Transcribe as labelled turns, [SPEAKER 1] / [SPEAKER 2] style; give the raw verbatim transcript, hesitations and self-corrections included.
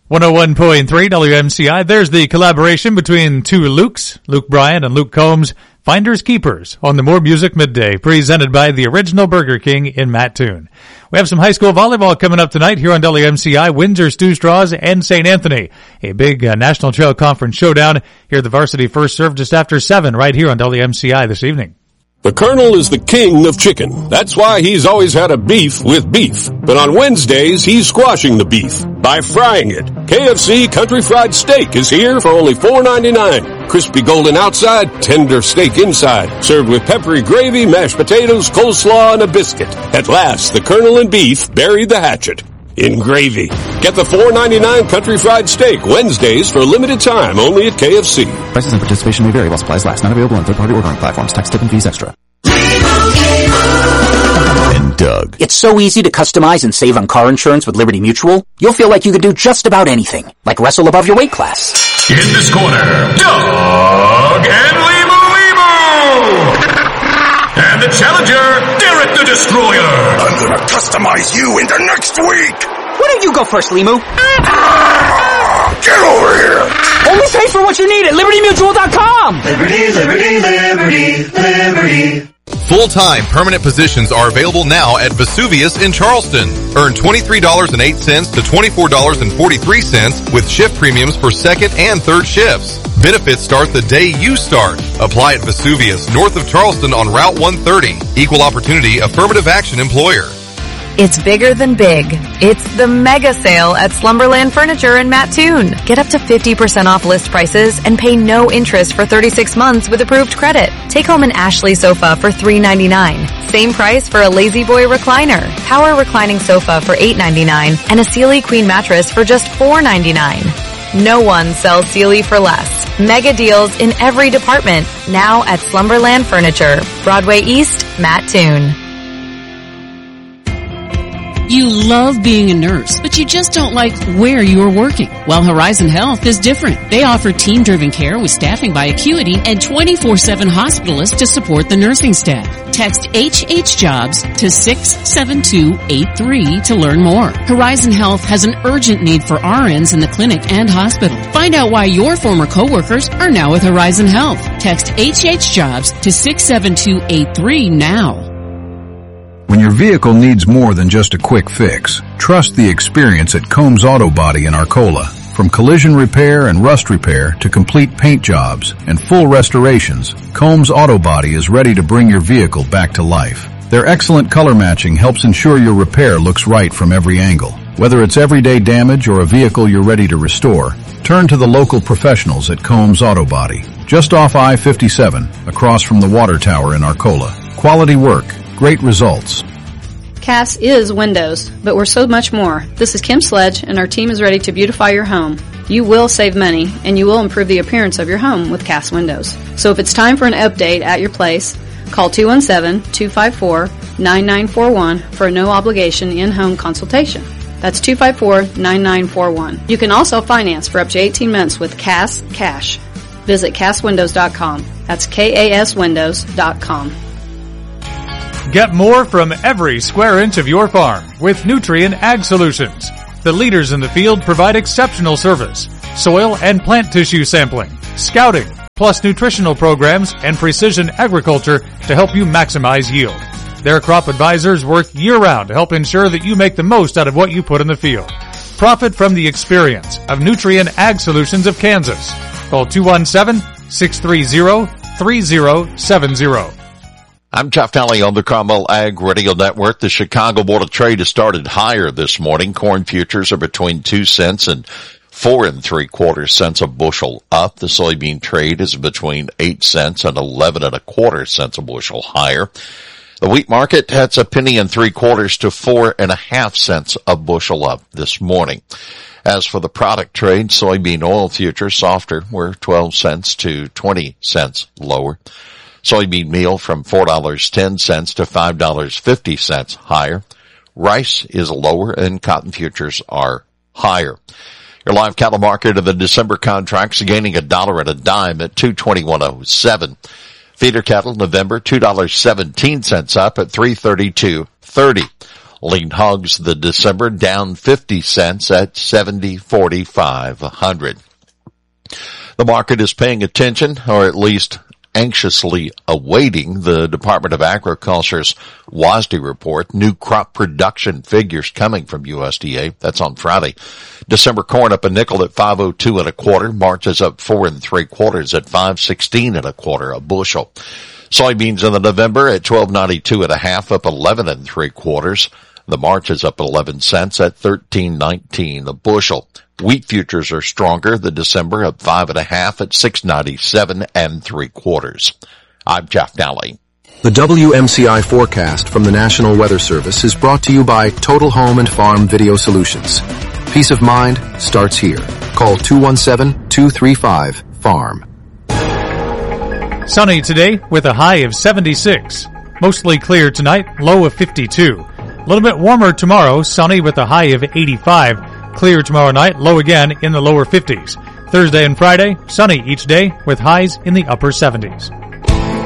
[SPEAKER 1] one oh one point three W M C I. There's the collaboration between two Lukes, Luke Bryan and Luke Combs, Finders Keepers, on the More Music Midday, presented by the original Burger King in Mattoon. We have some high school volleyball coming up tonight here on W M C I, Windsor, Stew Straws, and Saint Anthony. A big uh, National Trail Conference showdown. Here the varsity first serve just after seven right here on W M C I this evening.
[SPEAKER 2] The Colonel is the king of chicken. That's why he's always had a beef with beef. But on Wednesdays, he's squashing the beef by frying it. K F C Country Fried Steak is here for only four ninety-nine. Crispy golden outside, tender steak inside. Served with peppery gravy, mashed potatoes, coleslaw, and a biscuit. At last, the Colonel and beef buried the hatchet in gravy. Get the four ninety-nine Country Fried Steak Wednesdays for a limited time only at K F C.
[SPEAKER 3] Prices and participation may vary while supplies last. Not available on third-party ordering platforms. Tax, tip, and fees extra.
[SPEAKER 4] And Doug. It's so easy to customize and save on car insurance with Liberty Mutual. You'll feel like you could do just about anything, like wrestle above your weight class.
[SPEAKER 5] In this corner, Doug and Limu Limu! And the challenger, Derek the Destroyer.
[SPEAKER 6] I'm gonna customize you into next week.
[SPEAKER 4] Why don't you go first, Limu?
[SPEAKER 6] Ah, get over here.
[SPEAKER 4] Only pay for what you need at Liberty Mutual dot com.
[SPEAKER 7] Liberty, Liberty, Liberty, Liberty.
[SPEAKER 8] Full-time permanent positions are available now at Vesuvius in Charleston. Earn twenty-three dollars and eight cents to twenty-four dollars and forty-three cents with shift premiums for second and third shifts. Benefits start the day you start. Apply at Vesuvius, north of Charleston on Route one thirty. Equal opportunity affirmative action employer.
[SPEAKER 9] It's bigger than big. It's the mega sale at Slumberland Furniture in Mattoon. Get up to fifty percent off list prices and pay no interest for thirty-six months with approved credit. Take home an Ashley sofa for three ninety-nine. Same price for a Lazy Boy recliner, power reclining sofa for eight ninety-nine, and a Sealy Queen mattress for just four ninety-nine. No one sells Sealy for less. Mega deals in every department. Now at Slumberland Furniture, Broadway East, Mattoon.
[SPEAKER 10] You love being a nurse, but you just don't like where you are working. Well, Horizon Health is different. They offer team-driven care with staffing by Acuity and twenty-four seven hospitalists to support the nursing staff. Text H H Jobs to six seven two eight three to learn more. Horizon Health has an urgent need for R Ns in the clinic and hospital. Find out why your former coworkers are now with Horizon Health. Text H H Jobs to six seven two eight three now.
[SPEAKER 11] When your vehicle needs more than just a quick fix, trust the experience at Combs Auto Body in Arcola. From collision repair and rust repair to complete paint jobs and full restorations, Combs Auto Body is ready to bring your vehicle back to life. Their excellent color matching helps ensure your repair looks right from every angle. Whether it's everyday damage or a vehicle you're ready to restore, turn to the local professionals at Combs Auto Body, just off I fifty-seven, across from the water tower in Arcola. Quality work. Great results.
[SPEAKER 12] Cass is windows, but we're so much more. This is Kim Sledge, and our team is ready to beautify your home. You will save money, and you will improve the appearance of your home with Cass Windows. So if it's time for an update at your place, call two one seven, two five four, nine nine four one for a no-obligation in-home consultation. That's two five four, nine nine four one. You can also finance for up to eighteen months with Cass Cash. Visit Cass Windows dot com. That's K A S Windows dot com.
[SPEAKER 1] Get more from every square inch of your farm with Nutrien Ag Solutions. The leaders in the field provide exceptional service, soil and plant tissue sampling, scouting, plus nutritional programs and precision agriculture to help you maximize yield. Their crop advisors work year-round to help ensure that you make the most out of what you put in the field. Profit from the experience of Nutrien Ag Solutions of Kansas. Call two one seven, six three zero, three zero seven zero.
[SPEAKER 13] I'm Jeff Daly on the Cromwell Ag Radio Network. The Chicago Board of Trade has started higher this morning. Corn futures are between two cents and four and three quarters cents a bushel up. The soybean trade is between eight cents and eleven and a quarter cents a bushel higher. The wheat market has a penny and three quarters to four and a half cents a bushel up this morning. As for the product trade, soybean oil futures softer. We're twelve cents to twenty cents lower. Soybean meal from four dollars and ten cents to five dollars and fifty cents higher. Rice is lower and cotton futures are higher. Your live cattle market of the December contracts gaining a dollar and a dime at two twenty-one oh seven. Feeder cattle November two dollars and seventeen cents up at three thirty-two thirty. Lean hogs, the December, down fifty cents at seventy forty-five a hundred. The market is paying attention, or at least anxiously awaiting the Department of Agriculture's W A S D report, new crop production figures coming from U S D A. That's on Friday. December corn up a nickel at five oh two and a quarter. March is up four and three quarters at five sixteen and a quarter a bushel. Soybeans in the November at twelve ninety-two and a half, up eleven and three quarters. The March is up eleven cents at thirteen nineteen a bushel. Wheat futures are stronger. The December up five and a half at six ninety-seven and three quarters. I'm Jeff Daly.
[SPEAKER 14] The W M C I forecast from the National Weather Service is brought to you by Total Home and Farm Video Solutions. Peace of mind starts here. Call two one seven, two three five, farm.
[SPEAKER 1] Sunny today with a high of seventy-six. Mostly clear tonight, low of fifty-two. A little bit warmer tomorrow, sunny with a high of eighty-five. Clear tomorrow night, low again in the lower fifties. Thursday and Friday, sunny each day with highs in the upper seventies.